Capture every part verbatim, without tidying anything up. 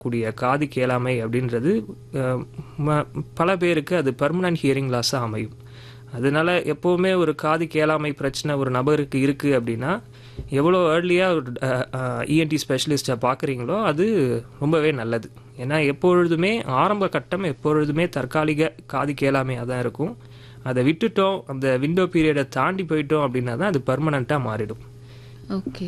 கூடிய காது கேளாமை அப்படின்றது பல பேருக்கு அது பெர்மனன்ட் ஹியரிங் லாஸாக அமையும். அதனால எப்போவுமே ஒரு காது கேளாமை பிரச்சனை ஒரு நபருக்கு இருக்குது அப்படின்னா எவ்வளோ ஏர்லியாக ஒரு இஎன்டி ஸ்பெஷலிஸ்ட்டை பார்க்குறீங்களோ அது ரொம்பவே நல்லது. ஏன்னா எப்பொழுதுமே ஆரம்ப கட்டம் எப்பொழுதுமே தற்காலிக காது கேளாமையாக தான் இருக்கும். அதை விட்டுட்டோம், அந்த விண்டோ பீரியடை தாண்டி போயிட்டோம் அப்படின்னா தான் அது பர்மனண்ட்டாக மாறிடும். ஓகே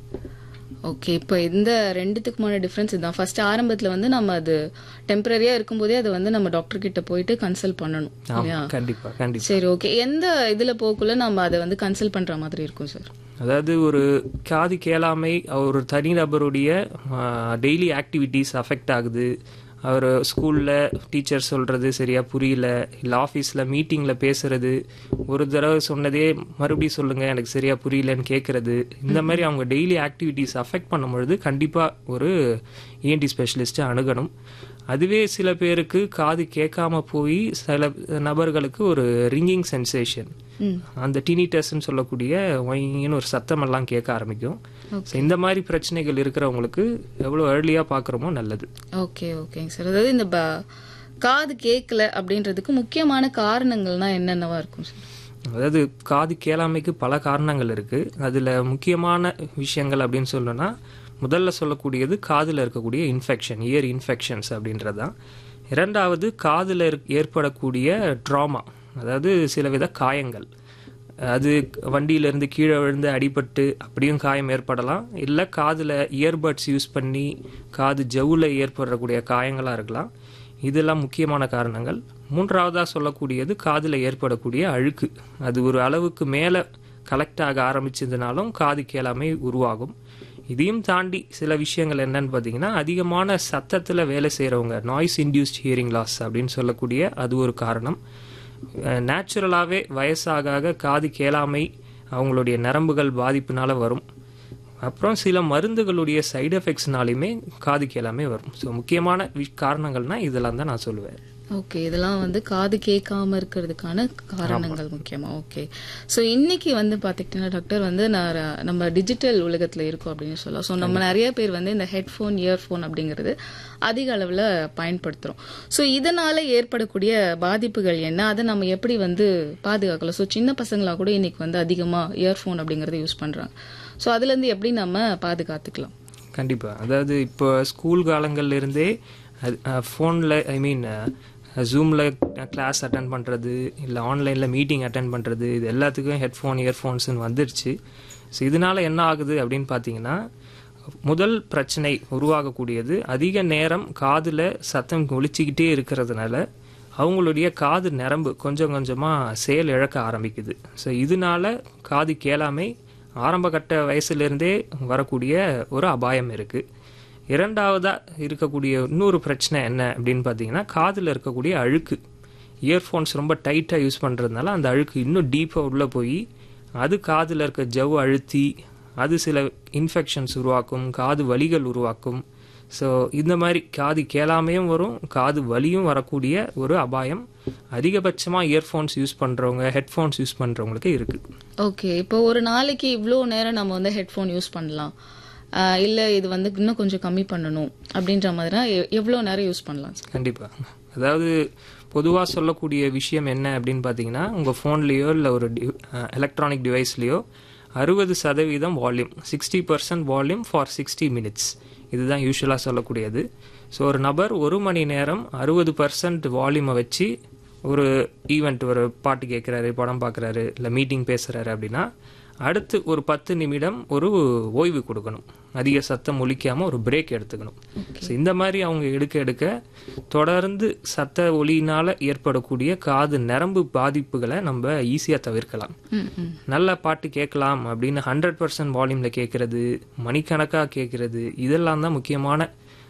ஓகே இப்போ இந்த ரெண்டுத்துக்குமான டிஃப்ரென்ஸ் இதுதான். ஃபர்ஸ்ட் ஆரம்பத்தில் வந்து நம்ம அது டெம்பரரியாக இருக்கும்போதே அதை வந்து நம்ம டாக்டர் கிட்ட போயிட்டு கன்சல்ட் பண்ணணும். கண்டிப்பாக கண்டிப்பாக சரி, ஓகே. எந்த இதில் போக்குள்ள நம்ம அதை வந்து கன்சல்ட் பண்ணுற மாதிரி இருக்கும் சார்? அதாவது ஒரு காது கேளாமை ஒரு தனிநபருடைய டெய்லி ஆக்டிவிட்டீஸ் அஃபெக்ட் ஆகுது. அவர் ஸ்கூலில் டீச்சர் சொல்கிறது சரியாக புரியல, இல்லை ஆஃபீஸில் மீட்டிங்கில் பேசுகிறது, ஒரு தடவை சொன்னதே மறுபடியும் சொல்லுங்கள் எனக்கு சரியாக புரியலன்னு கேட்குறது, இந்த மாதிரி அவங்க டெய்லி ஆக்டிவிட்டீஸ் அஃபெக்ட் பண்ணும்பொழுது கண்டிப்பாக ஒரு இஎன்டி ஸ்பெஷலிஸ்ட்டை அணுகணும். அதுவே சில பேருக்கு காது கேட்காம போய் சில நபர்களுக்கு ஒரு ரிங்கிங் சென்சேஷன், அந்த டினிட்டஸ்ன்னு சொல்லக்கூடிய ஒயின்னு ஒரு சத்தமெல்லாம் கேட்க ஆரம்பிக்கும். இந்த மாதிரி பிரச்சனைகள் இருக்கிறவங்களுக்கு எவ்வளோ ஏர்லியாக பார்க்குறோமோ நல்லது. ஓகே ஓகேங்க சார். அதாவது இந்த காது கேட்கல அப்படின்றதுக்கு முக்கியமான காரணங்கள்னா என்னென்னவா இருக்கும் சார்? அதாவது காது கேளாமைக்கு பல காரணங்கள் இருக்குது. அதில் முக்கியமான விஷயங்கள் அப்படின்னு சொல்லணும்னா முதல்ல சொல்லக்கூடியது காதில் இருக்கக்கூடிய இன்ஃபெக்ஷன், இயர் இன்ஃபெக்ஷன்ஸ் அப்படின்றது தான். இரண்டாவது காதில் ஏற்படக்கூடிய ட்ராமா, அதாவது சில வித காயங்கள். அது வண்டியிலேருந்து கீழே விழுந்து அடிபட்டு அப்படியும் காயம் ஏற்படலாம், இல்லை காதில் இயர்பட்ஸ் யூஸ் பண்ணி காது ஜவ்வில் ஏற்படக்கூடிய காயங்களாக இருக்கலாம். இதெல்லாம் முக்கியமான காரணங்கள். மூன்றாவதாக சொல்லக்கூடியது காதில் ஏற்படக்கூடிய அழுக்கு. அது ஒரு அளவுக்கு மேலே கலெக்ட் ஆக ஆரம்பிச்சதுனாலும் காது கேளாமை உருவாகும். இதையும் தாண்டி சில விஷயங்கள் என்னன்னு பார்த்தீங்கன்னா அதிகமான சத்தத்தில் வேலை செய்கிறவங்க, நாய்ஸ் இன்டியூஸ்ட் ஹியரிங் லாஸ் அப்படின்னு சொல்லக்கூடிய அது ஒரு காரணம். நேச்சுரலாகவே வயசாக காது கேளாமை அவங்களுடைய நரம்புகள் பாதிப்புனால வரும். அப்புறம் சில மருந்துகளுடைய சைடு எஃபெக்ட்ஸ்னாலுமே காது கேளாமை வரும். ஸோ முக்கியமான காரணங்கள்னால் இதெல்லாம் தான் நான் சொல்லுவேன். ஓகே, இதெல்லாம் வந்து காது கேட்காம இருக்கிறதுக்கான காரணங்கள் முக்கியமா? ஓகே. ஸோ இன்னைக்கு வந்து பார்த்துக்கிட்டீங்கன்னா டாக்டர் வந்து நான் நம்ம டிஜிட்டல் உலகத்தில் இருக்கோம் அப்படின்னு சொல்லலாம். ஸோ நம்ம நிறைய பேர் வந்து இந்த ஹெட்ஃபோன் இயர்ஃபோன் அப்படிங்கிறது அதிக அளவில் பயன்படுத்துகிறோம். ஸோ இதனால ஏற்படக்கூடிய பாதிப்புகள் என்ன, அதை நம்ம எப்படி வந்து பாதுகாக்கலாம்? ஸோ சின்ன பசங்களாக கூட இன்னைக்கு வந்து அதிகமாக இயர்ஃபோன் அப்படிங்கிறத யூஸ் பண்ணுறாங்க. ஸோ அதுலேருந்து எப்படி நம்ம பாதுகாத்துக்கலாம்? கண்டிப்பாக. அதாவது இப்போ ஸ்கூல் காலங்கள்லேருந்தே ஃபோனில் ஐ மீன் ஜூமில் கிளாஸ் அட்டன் பண்ணுறது, இல்லை ஆன்லைனில் மீட்டிங் அட்டன் பண்ணுறது, இது எல்லாத்துக்கும் ஹெட்ஃபோன் இயர்ஃபோன்ஸுன்னு வந்துடுச்சு. ஸோ இதனால் என்ன ஆகுது அப்படின்னு பார்த்தீங்கன்னா முதல் பிரச்சனை உருவாகக்கூடியது அதிக நேரம் காதில் சத்தம் ஒலிச்சிக்கிட்டே இருக்கிறதுனால அவங்களுடைய காது நரம்பு கொஞ்சம் கொஞ்சமாக செயல் இழக்க ஆரம்பிக்குது. ஸோ இதனால காது கேளாமை ஆரம்ப கட்ட வயசுலேருந்தே வரக்கூடிய ஒரு அபாயம் இருக்குது. இரண்டாவதாக இருக்கக்கூடிய இன்னொரு பிரச்சனை என்ன அப்படின்னு பார்த்தீங்கன்னா காதில் இருக்கக்கூடிய அழுக்கு. இயர்ஃபோன்ஸ் ரொம்ப டைட்டாக யூஸ் பண்ணுறதுனால அந்த அழுக்கு இன்னும் டீப்பாக உள்ளே போய் அது காதில் இருக்க ஜவ் அழுத்தி அது சில இன்ஃபெக்ஷன்ஸ் உருவாக்கும், காது வலிகள் உருவாக்கும். ஸோ இந்த மாதிரி காது கேளாமையும் வரும், காது வலியும் வரக்கூடிய ஒரு அபாயம் அதிகபட்சமாக இயர்ஃபோன்ஸ் யூஸ் பண்ணுறவங்க, ஹெட்ஃபோன்ஸ் யூஸ் பண்ணுறவங்களுக்கு இருக்குது. ஓகே, இப்போ ஒரு நாளைக்கு இவ்வளோ நேரம் நம்ம வந்து ஹெட்ஃபோன் யூஸ் பண்ணலாம், இல்லை இது வந்து இன்னும் கொஞ்சம் கம்மி பண்ணணும் அப்படின்ற மாதிரினா எவ்வளோ நேரம் யூஸ் பண்ணலாம்? கண்டிப்பாக. அதாவது பொதுவாக சொல்லக்கூடிய விஷயம் என்ன அப்படின்னு பார்த்தீங்கன்னா உங்கள் ஃபோன்லேயோ இல்லை ஒரு டி எலக்ட்ரானிக் டிவைஸ்லேயோ அறுபது சதவீதம் volume, sixty percent volume for sixty minutes, இதுதான் யூஸ்வலாக சொல்லக்கூடியது. ஸோ ஒரு நபர் ஒரு மணி நேரம் அறுபது பர்சன்ட் வால்யூமை வச்சு ஒரு ஈவெண்ட், ஒரு பாட்டு கேட்குறாரு, படம் பார்க்குறாரு, இல்லை மீட்டிங் பேசுகிறாரு அப்படின்னா அடுத்து ஒரு பத்து நிமிடம் ஒரு ஓய்வு கொடுக்கணும், அதிக சத்தம் ஒலிக்காமல் ஒரு பிரேக் எடுத்துக்கணும். ஸோ இந்த மாதிரி அவங்க எடுக்க எடுக்க தொடர்ந்து சத்த ஒலியினால் ஏற்படக்கூடிய காது நரம்பு பாதிப்புகளை நம்ம ஈஸியாக தவிர்க்கலாம். நல்ல பாட்டு கேட்கலாம் அப்படின்னு ஹண்ட்ரட் பர்சன்ட் வால்யூமில் கேட்குறது, மணிக்கணக்காக கேட்குறது, இதெல்லாம் தான் முக்கியமான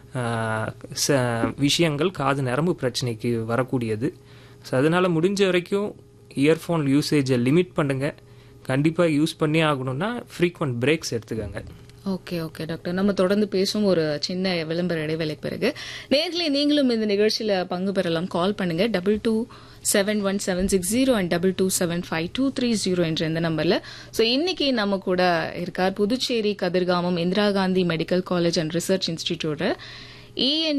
விஷயங்கள் காது நரம்பு பிரச்சனைக்கு வரக்கூடியது. ஸோ அதனால் முடிஞ்ச வரைக்கும் இயர்ஃபோன் யூசேஜை லிமிட் பண்ணுங்கள். கண்டிப்பாக யூஸ் பண்ணி ஆகணும்னா ஃப்ரீக்வெண்ட் பிரேக்ஸ் எடுத்துக்கோங்க. ஓகே ஓகே டாக்டர், நம்ம தொடர்ந்து பேசும் ஒரு சின்ன விளம்பர இடைவேளைக்கு பிறகு. நேர்களை நீங்களும் இந்த நிகழ்ச்சியில் பங்கு பெறலாம். கால் பண்ணுங்க double two seven one seven six zero and double two seven five two three zero என்ற இந்த நம்பர்ல. ஸோ இன்னைக்கு நம்ம கூட இருக்கார் Puducherry Kathirkamam Indira Gandhi medical college and research institute இஎன்